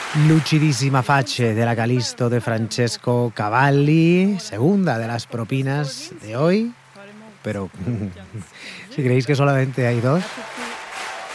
Lucidísima Face de la Calisto de Francesco Cavalli, segunda de las propinas de hoy, pero si creéis que solamente hay dos,